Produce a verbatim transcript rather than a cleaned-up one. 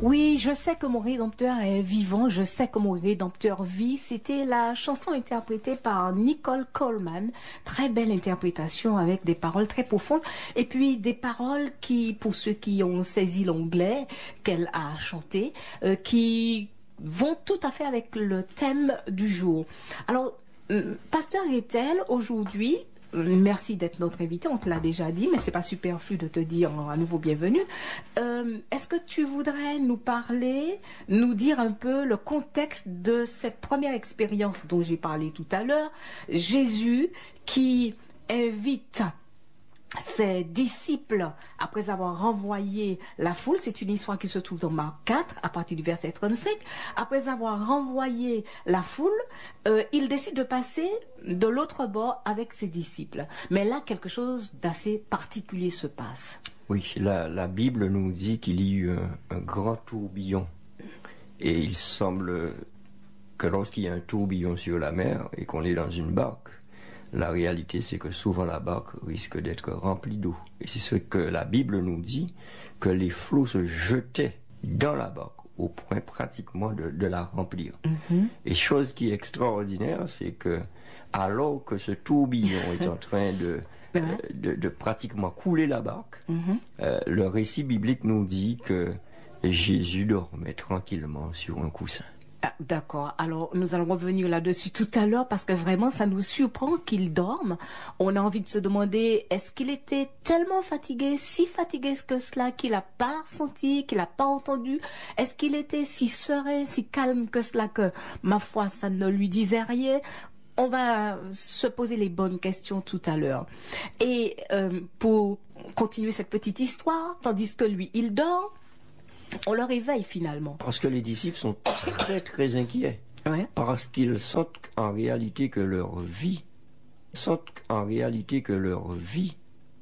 Oui, je sais que mon Rédempteur est vivant, je sais que mon Rédempteur vit. C'était la chanson interprétée par Nicole Coleman. Très belle interprétation avec des paroles très profondes. Et puis des paroles qui, pour ceux qui ont saisi l'anglais qu'elle a chanté, euh, qui vont tout à fait avec le thème du jour. Alors, euh, Pasteur Ethel, aujourd'hui, merci d'être notre invité, on te l'a déjà dit, mais c'est pas superflu de te dire à nouveau bienvenue. Euh, Est-ce que tu voudrais nous parler, nous dire un peu le contexte de cette première expérience dont j'ai parlé tout à l'heure, Jésus qui invite ses disciples, après avoir renvoyé la foule, c'est une histoire qui se trouve dans Marc quatre, à partir du verset trente-cinq, après avoir renvoyé la foule, euh, il décide de passer de l'autre bord avec ses disciples. Mais là, quelque chose d'assez particulier se passe. Oui, la, la Bible nous dit qu'il y a eu un, un grand tourbillon. Et il semble que lorsqu'il y a un tourbillon sur la mer et qu'on est dans une barque, la réalité, c'est que souvent la barque risque d'être remplie d'eau. Et c'est ce que la Bible nous dit, que les flots se jetaient dans la barque, au point pratiquement de, de la remplir. Mm-hmm. Et chose qui est extraordinaire, c'est que, alors que ce tourbillon est en train de, euh, de, de pratiquement couler la barque, mm-hmm. euh, le récit biblique nous dit que Jésus dormait tranquillement sur un coussin. Ah, d'accord. Alors, nous allons revenir là-dessus tout à l'heure parce que vraiment, ça nous surprend qu'il dorme. On a envie de se demander, est-ce qu'il était tellement fatigué, si fatigué que cela, qu'il n'a pas senti, qu'il n'a pas entendu? Est-ce qu'il était si serein, si calme que cela que, ma foi, ça ne lui disait rien? On va se poser les bonnes questions tout à l'heure. Et euh, pour continuer cette petite histoire, tandis que lui, il dort, on le réveille finalement. Parce que les disciples sont très très inquiets. Ouais. Parce qu'ils sentent en réalité que leur vie, sentent en réalité que leur vie